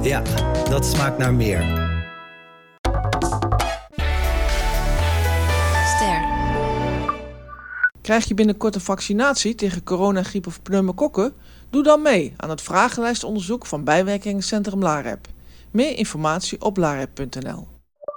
Ja, dat smaakt naar meer. Krijg je binnenkort een vaccinatie tegen corona, griep of pneumokokken? Doe dan mee aan het vragenlijstonderzoek van Bijwerkingencentrum LAREP. Meer informatie op larep.nl.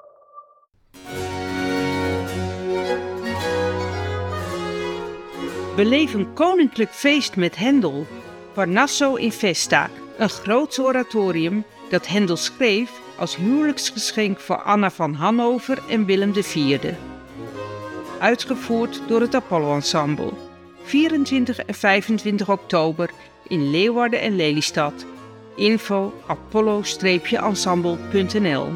Beleef een koninklijk feest met Hendel. Parnasso in Vesta, een groots oratorium dat Hendel schreef als huwelijksgeschenk voor Anna van Hannover en Willem IV. Uitgevoerd door het Apollo Ensemble. 24 en 25 oktober in Leeuwarden en Lelystad. Info apollo-ensemble.nl.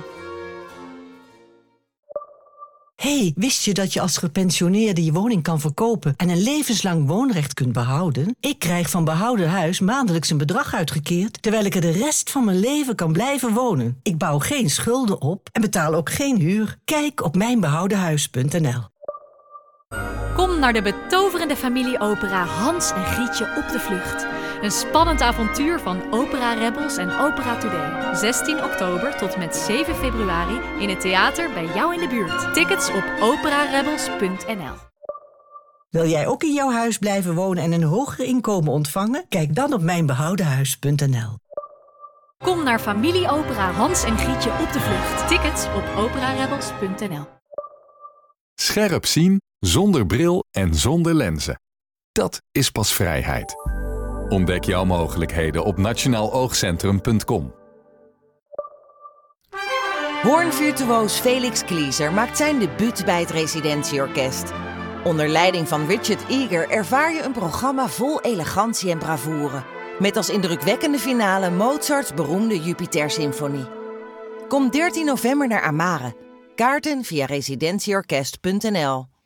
Hey, wist je dat je als gepensioneerde je woning kan verkopen en een levenslang woonrecht kunt behouden? Ik krijg van Behouden Huis maandelijks een bedrag uitgekeerd, terwijl ik er de rest van mijn leven kan blijven wonen. Ik bouw geen schulden op en betaal ook geen huur. Kijk op mijnbehoudenhuis.nl. Kom naar de betoverende familieopera Hans en Grietje op de vlucht. Een spannend avontuur van Opera Rebels en Opera Today. 16 oktober tot met 7 februari in het theater bij jou in de buurt. Tickets op operarebels.nl. Wil jij ook in jouw huis blijven wonen en een hoger inkomen ontvangen? Kijk dan op mijnbehoudenhuis.nl. Kom naar familieopera Hans en Grietje op de vlucht. Tickets op operarebels.nl. Scherp zien, zonder bril en zonder lenzen. Dat is pas vrijheid. Ontdek jouw mogelijkheden op nationaaloogcentrum.com. Hoornvirtuoos Felix Klieser maakt zijn debuut bij het Residentieorkest. Onder leiding van Richard Eager ervaar je een programma vol elegantie en bravoure. Met als indrukwekkende finale Mozarts beroemde Jupiter-symfonie. Kom 13 november naar Amare. Kaarten via residentieorkest.nl.